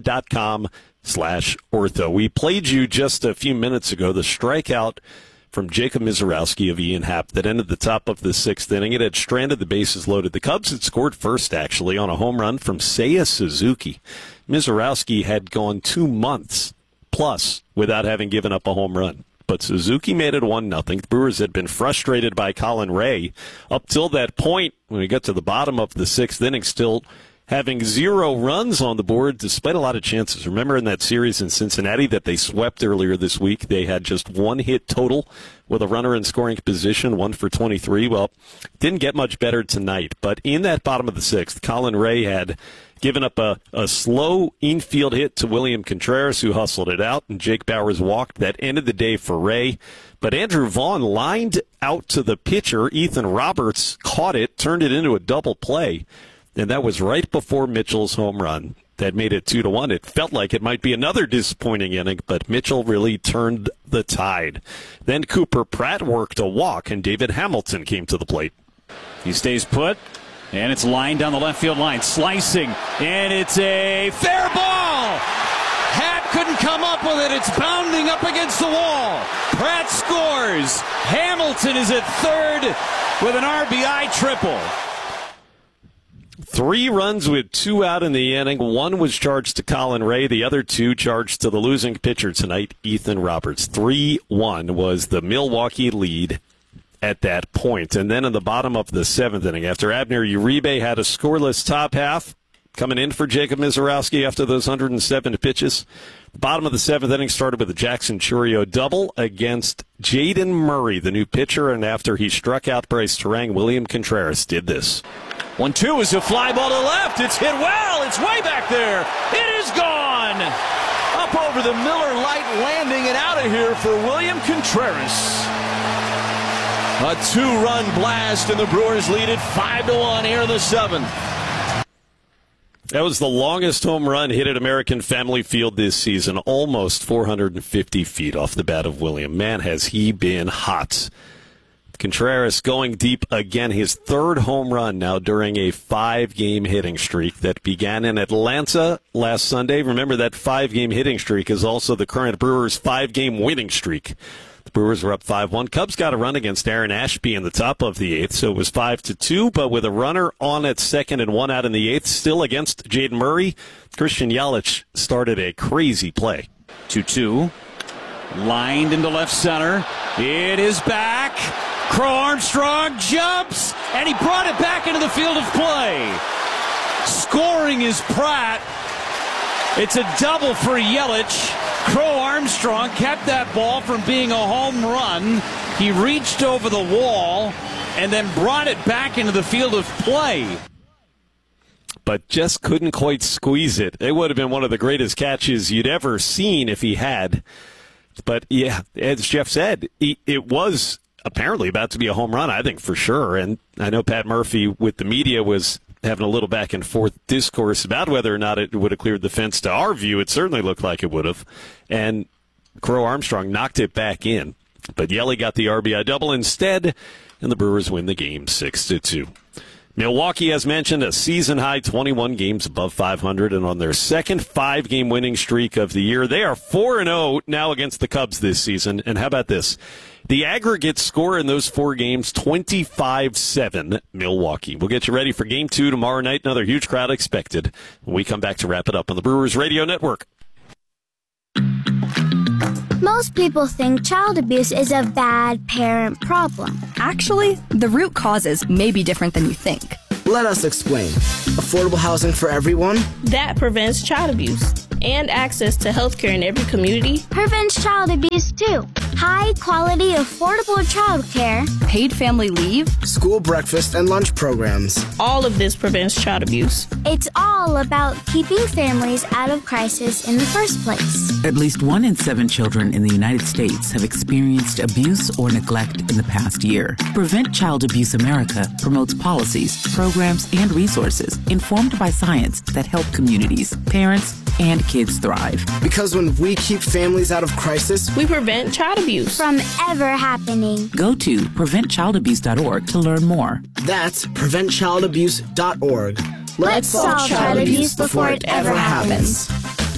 Prevea.com/ortho. We played you just a few minutes ago the strikeout from Jacob Mizorowski of Ian Happ that ended the top of the 6th inning. It had stranded the bases loaded. The Cubs had scored first, actually, on a home run from Seiya Suzuki. Mizorowski had gone 2 months plus without having given up a home run. But Suzuki made it 1-0. The Brewers had been frustrated by Colin Ray up till that point when we got to the bottom of the 6th inning, still having 0 runs on the board despite a lot of chances. Remember in that series in Cincinnati that they swept earlier this week, they had just 1 hit total with a runner in scoring position, 1 for 23. Well, didn't get much better tonight. But in that bottom of the 6th, Colin Ray had given up a slow infield hit to William Contreras, who hustled it out, and Jake Bauers walked. That ended the day for Ray. But Andrew Vaughn lined out to the pitcher. Ethan Roberts caught it, turned it into a double play. And that was right before Mitchell's home run that made it 2-1. It felt like it might be another disappointing inning, but Mitchell really turned the tide. Then Cooper Pratt worked a walk, and David Hamilton came to the plate. He stays put, and it's lined down the left field line, slicing, and it's a fair ball. Happ couldn't come up with it. It's bounding up against the wall. Pratt scores. Hamilton is at third with an RBI triple. 3 runs with 2 out in the inning. 1 was charged to Colin Ray. The other 2 charged to the losing pitcher tonight, Ethan Roberts. 3-1 was the Milwaukee lead at that point. And then in the bottom of the 7th inning, after Abner Uribe had a scoreless top half, coming in for Jacob Mizorowski after those 107 pitches, the bottom of the 7th inning started with a Jackson Chourio double against Jaden Murray, the new pitcher. And after he struck out Bryce Terang, William Contreras did this. 1-2 is a fly ball to left. It's hit well. It's way back there. It is gone. Up over the Miller Lite landing and out of here for William Contreras. A 2-run blast, and the Brewers lead it 5-1 here in the 7th. That was the longest home run hit at American Family Field this season, almost 450 feet off the bat of William. Man, has he been hot. Contreras going deep again, his 3rd home run now during a 5-game hitting streak that began in Atlanta last Sunday. Remember, that 5-game hitting streak is also the current Brewers' 5-game winning streak. The Brewers were up 5-1. Cubs got a run against Aaron Ashby in the top of the 8th, so it was 5-2, but with a runner on at second and 1 out in the 8th, still against Jaden Murray, Christian Yelich started a crazy play. 2-2, lined into left center. It is back. Crow Armstrong jumps, and he brought it back into the field of play. Scoring is Pratt. It's a double for Yelich. Crow Armstrong kept that ball from being a home run. He reached over the wall and then brought it back into the field of play. But just couldn't quite squeeze it. It would have been one of the greatest catches you'd ever seen if he had. But, yeah, as Jeff said, it was apparently about to be a home run, I think, for sure. And I know Pat Murphy with the media was having a little back and forth discourse about whether or not it would have cleared the fence. To our view, it certainly looked like it would have. And Crow Armstrong knocked it back in. But Yelly got the RBI double instead, and the Brewers win the game 6-2. Milwaukee, as mentioned, a season-high 21 games above 500, and on their second 5-game winning streak of the year. They are 4-0 now against the Cubs this season. And how about this? The aggregate score in those 4 games, 25-7 Milwaukee. We'll get you ready for Game 2 tomorrow night. Another huge crowd expected when we come back to wrap it up on the Brewers Radio Network. Most people think child abuse is a bad parent problem. Actually, the root causes may be different than you think. Let us explain. Affordable housing for everyone? That prevents child abuse. And access to health care in every community. Prevents child abuse, too. High-quality, affordable child care. Paid family leave. School breakfast and lunch programs. All of this prevents child abuse. It's all about keeping families out of crisis in the first place. At least 1 in 7 children in the United States have experienced abuse or neglect in the past year. Prevent Child Abuse America promotes policies, programs, and resources informed by science that help communities, parents, and kids thrive. Because when we keep families out of crisis, we prevent child abuse from ever happening. Go to preventchildabuse.org to learn more. That's preventchildabuse.org. Let's solve child abuse before it ever happens.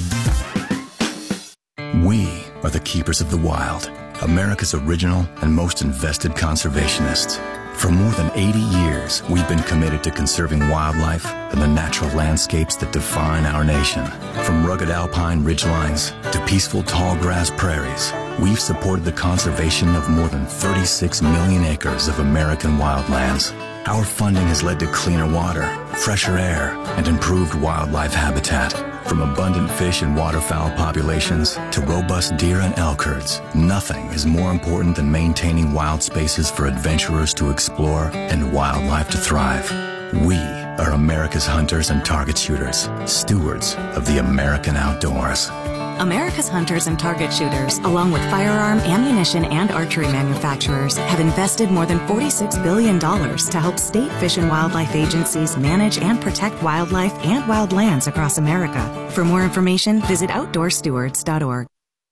We are the keepers of the wild, America's original and most invested conservationists. For more than 80 years, we've been committed to conserving wildlife and the natural landscapes that define our nation. From rugged alpine ridgelines to peaceful tall grass prairies, we've supported the conservation of more than 36 million acres of American wildlands. Our funding has led to cleaner water, fresher air, and improved wildlife habitat. From abundant fish and waterfowl populations to robust deer and elk herds, nothing is more important than maintaining wild spaces for adventurers to explore and wildlife to thrive. We are America's hunters and target shooters, stewards of the American outdoors. America's hunters and target shooters, along with firearm, ammunition, and archery manufacturers, have invested more than $46 billion to help state fish and wildlife agencies manage and protect wildlife and wildlands across America. For more information, visit OutdoorStewards.org.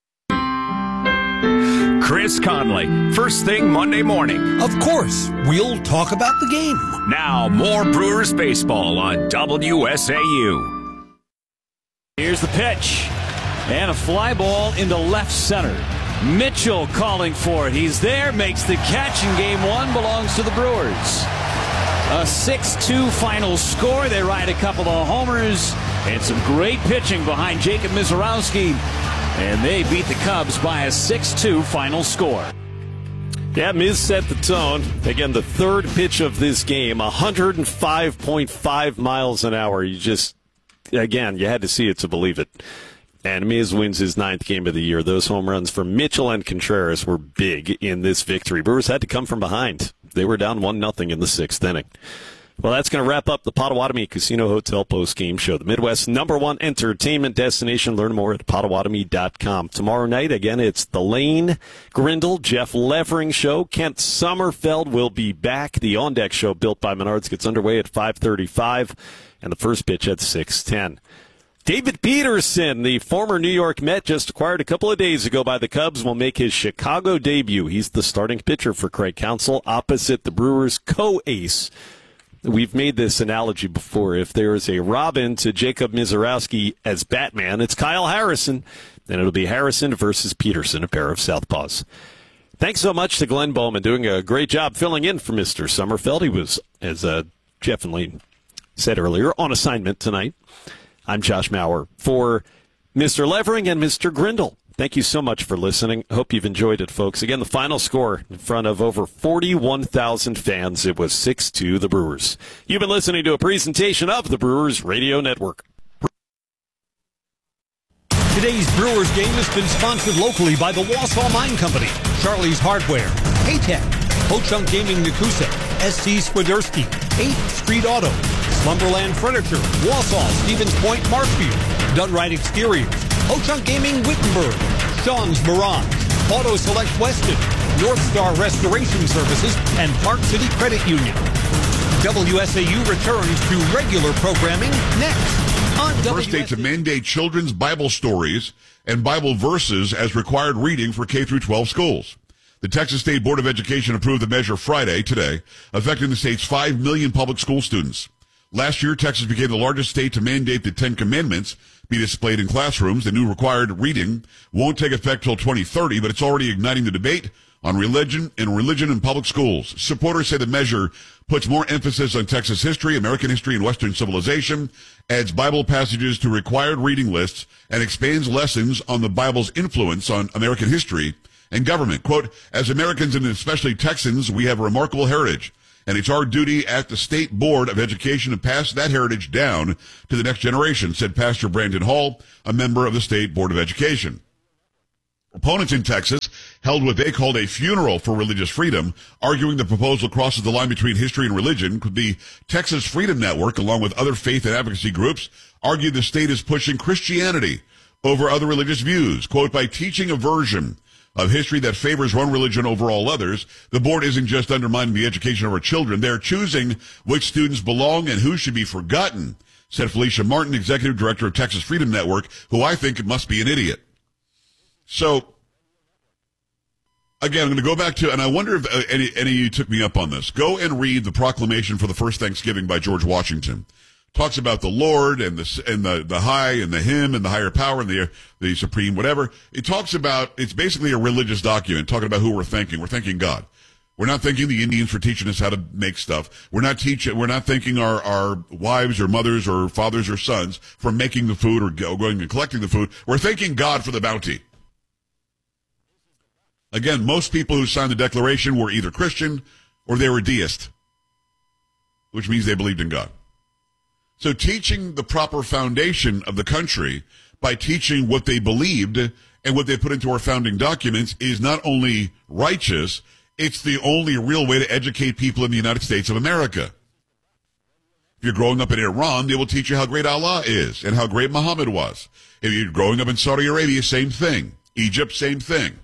Chris Conley, first thing Monday morning. Of course, we'll talk about the game. Now, more Brewers baseball on WSAU. Here's the pitch. And a fly ball into left center. Mitchell calling for it. He's there, makes the catch, and Game 1 belongs to the Brewers. A 6-2 final score. They ride a couple of homers and some great pitching behind Jacob Misiorowski. And they beat the Cubs by a 6-2 final score. Yeah, Miz set the tone. Again, the third pitch of this game, 105.5 miles an hour. You had to see it to believe it. And Miz wins his 9th game of the year. Those home runs for Mitchell and Contreras were big in this victory. Brewers had to come from behind. They were down 1-0 in the 6th inning. Well, that's going to wrap up the Potawatomi Casino Hotel post-game show. The Midwest's #1 entertainment destination. Learn more at Potawatomi.com. Tomorrow night, again, it's the Lane Grindle, Jeff Levering show. Kent Sommerfeld will be back. The On Deck show built by Menards gets underway at 5:35, and the first pitch at 6:10. David Peterson, the former New York Met, just acquired a couple of days ago by the Cubs, will make his Chicago debut. He's the starting pitcher for Craig Counsell opposite the Brewers' co-ace. We've made this analogy before. If there is a Robin to Jacob Misiorowski as Batman, it's Kyle Harrison. And it'll be Harrison versus Peterson, a pair of southpaws. Thanks so much to Glenn Bowman, doing a great job filling in for Mr. Sommerfeld. He was, as Jeff and Lee said earlier, on assignment tonight. I'm Josh Maurer for Mr. Levering and Mr. Grindle. Thank you so much for listening. Hope you've enjoyed it, folks. Again, the final score in front of over 41,000 fans. It was 6-2 the Brewers. You've been listening to a presentation of the Brewers Radio Network. Today's Brewers game has been sponsored locally by the Wausau Mine Company, Charlie's Hardware, K-Tech, Ho-Chunk Gaming Nakusa, SC Swiderski, 8th Street Auto, Slumberland Furniture, Wausau, Stevens Point, Marshfield, Dunright Exteriors, Ho-Chunk Gaming Wittenberg, Sean's Mirage, Auto Select Weston, North Star Restoration Services, and Park City Credit Union. WSAU returns to regular programming next on First state to mandate children's Bible stories and Bible verses as required reading for K through 12 schools. The Texas State Board of Education approved the measure Friday, today, affecting the state's 5 million public school students. Last year, Texas became the largest state to mandate the Ten Commandments be displayed in classrooms. The new required reading won't take effect till 2030, but it's already igniting the debate on religion in public schools. Supporters say the measure puts more emphasis on Texas history, American history, and Western civilization, adds Bible passages to required reading lists, and expands lessons on the Bible's influence on American history and government. Quote, as Americans and especially Texans, we have a remarkable heritage, and it's our duty at the State Board of Education to pass that heritage down to the next generation, said Pastor Brandon Hall, a member of the State Board of Education. Opponents in Texas held what they called a funeral for religious freedom, arguing the proposal crosses the line between history and religion. The Texas Freedom Network, along with other faith and advocacy groups, argued the state is pushing Christianity over other religious views. Quote, by teaching a version of history that favors one religion over all others, the board isn't just undermining the education of our children, they're choosing which students belong and who should be forgotten, said Felicia Martin, executive director of Texas Freedom Network, who I think must be an idiot. So, again, I'm going to go back to, and I wonder if any of you took me up on this. Go and read the Proclamation for the First Thanksgiving by George Washington. Talks about the Lord and the high and the him and the higher power and the supreme whatever. It talks about, it's basically a religious document talking about who we're thanking. We're thanking God. We're not thanking the Indians for teaching us how to make stuff. We're not thanking our wives or mothers or fathers or sons for making the food or going and collecting the food. We're thanking God for the bounty. Again, most people who signed the Declaration were either Christian or they were deist, which means they believed in God. So teaching the proper foundation of the country by teaching what they believed and what they put into our founding documents is not only righteous, it's the only real way to educate people in the United States of America. If you're growing up in Iran, they will teach you how great Allah is and how great Muhammad was. If you're growing up in Saudi Arabia, same thing. Egypt, same thing.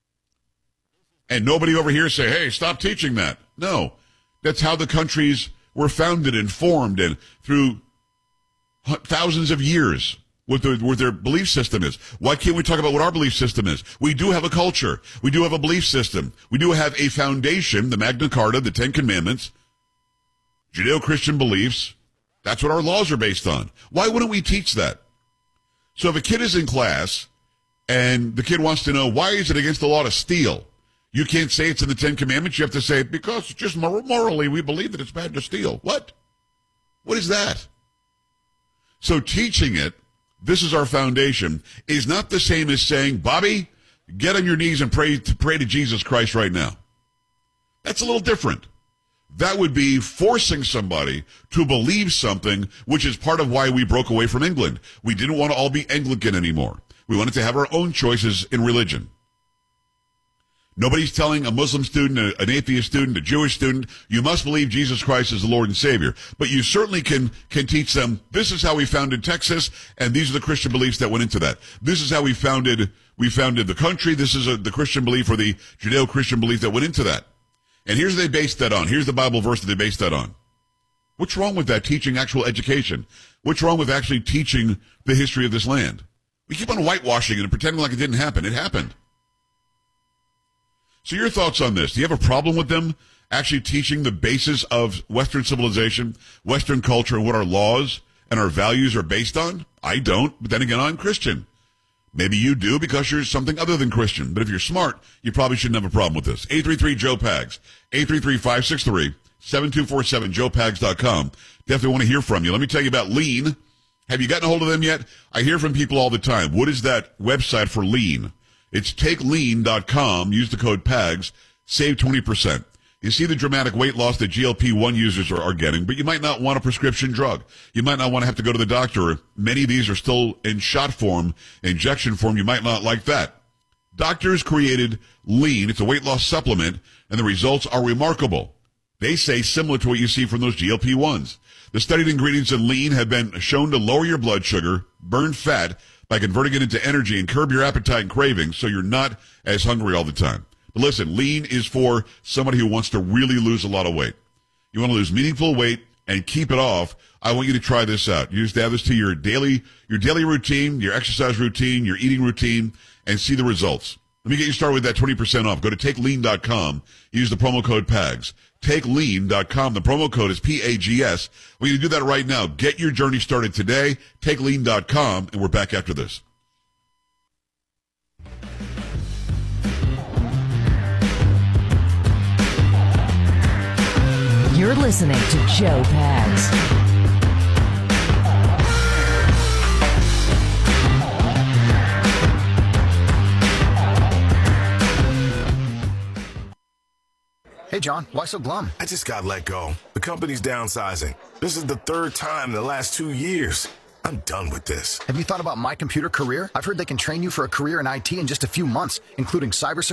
And nobody over here say, hey, stop teaching that. No, that's how the countries were founded and formed and through thousands of years what their belief system is. Why can't we talk about what our belief system is? We do have a culture. We do have a belief system. We do have a foundation, the Magna Carta, the Ten Commandments, Judeo-Christian beliefs. That's what our laws are based on. Why wouldn't we teach that? So if a kid is in class and the kid wants to know, why is it against the law to steal? You can't say it's in the Ten Commandments. You have to say, because it's just morally, we believe that it's bad to steal. What? What is that? So teaching it, this is our foundation, is not the same as saying, Bobby, get on your knees and pray to Jesus Christ right now. That's a little different. That would be forcing somebody to believe something, which is part of why we broke away from England. We didn't want to all be Anglican anymore. We wanted to have our own choices in religion. Nobody's telling a Muslim student, an atheist student, a Jewish student, you must believe Jesus Christ is the Lord and Savior. But you certainly can teach them, this is how we founded Texas, and these are the Christian beliefs that went into that. This is how we founded the country. This is the Christian belief or the Judeo-Christian belief that went into that. And here's what they based that on. Here's the Bible verse that they based that on. What's wrong with that, teaching actual education? What's wrong with actually teaching the history of this land? We keep on whitewashing it and pretending like it didn't happen. It happened. So your thoughts on this? Do you have a problem with them actually teaching the basis of Western civilization, Western culture, and what our laws and our values are based on? I don't, but then again, I'm Christian. Maybe you do because you're something other than Christian. But if you're smart, you probably shouldn't have a problem with this. 833-JOE-PAGS, 833-563-7247, joepags.com. Definitely want to hear from you. Let me tell you about Lean. Have you gotten a hold of them yet? I hear from people all the time. What is that website for Lean? It's takelean.com. Use the code PAGS. Save 20%. You see the dramatic weight loss that GLP-1 users are getting, but you might not want a prescription drug. You might not want to have to go to the doctor. Many of these are still in shot form, injection form. You might not like that. Doctors created Lean. It's a weight loss supplement, and the results are remarkable. They say similar to what you see from those GLP-1s. The studied ingredients in Lean have been shown to lower your blood sugar, burn fat, by by converting it into energy and curb your appetite and cravings so you're not as hungry all the time. But listen, Lean is for somebody who wants to really lose a lot of weight. You want to lose meaningful weight and keep it off. I want you to try this out. You just add this to your daily routine, your exercise routine, your eating routine, and see the results. Let me get you started with that 20% off. Go to TakeLean.com. Use the promo code PAGS. TakeLean.com. The promo code is PAGS. We're going to do that right now. Get your journey started today. TakeLean.com, and we're back after this. You're listening to Joe Pags. Hey, John, why so glum? I just got let go. The company's downsizing. This is the third time in the last 2 years. I'm done with this. Have you thought about My Computer Career? I've heard they can train you for a career in IT in just a few months, including cybersecurity.